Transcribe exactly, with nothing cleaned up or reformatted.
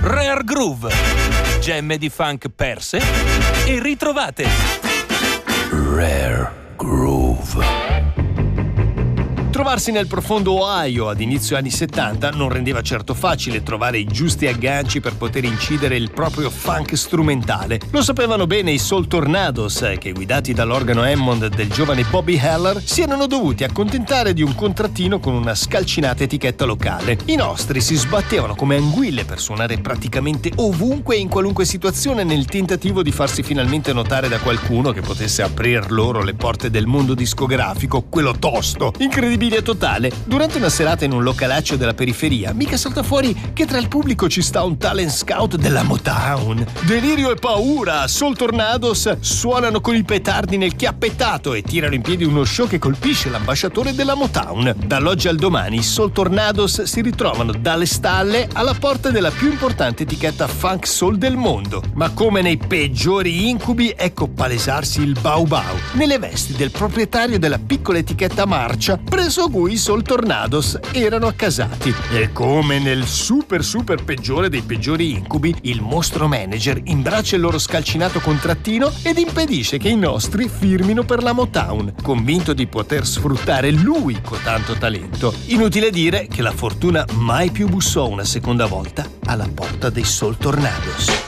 Rare Groove, gemme di funk perse e ritrovate. Rare Groove. Trovarsi nel profondo Ohio ad inizio anni settanta non rendeva certo facile trovare i giusti agganci per poter incidere il proprio funk strumentale. Lo sapevano bene i Soul Tornadoes, che guidati dall'organo Hammond del giovane Bobby Heller si erano dovuti accontentare di un contrattino con una scalcinata etichetta locale. I nostri si sbattevano come anguille per suonare praticamente ovunque e in qualunque situazione nel tentativo di farsi finalmente notare da qualcuno che potesse aprir loro le porte del mondo discografico, quello tosto, incredibile totale. Durante una serata in un localaccio della periferia mica salta fuori che tra il pubblico ci sta un talent scout della Motown. Delirio e paura, Soul Tornadoes suonano con i petardi nel chiappettato e tirano in piedi uno show che colpisce l'ambasciatore della Motown. Dall'oggi al domani i Soul Tornadoes si ritrovano dalle stalle alla porta della più importante etichetta funk soul del mondo. Ma come nei peggiori incubi, ecco palesarsi il Bau Bau nelle vesti del proprietario della piccola etichetta Marcia, preso a cui i Soul Tornadoes erano accasati. E come nel super super peggiore dei peggiori incubi, il mostro manager imbraccia il loro scalcinato contrattino ed impedisce che i nostri firmino per la Motown, convinto di poter sfruttare lui cotanto talento. Inutile dire che la fortuna mai più bussò una seconda volta alla porta dei Soul Tornadoes.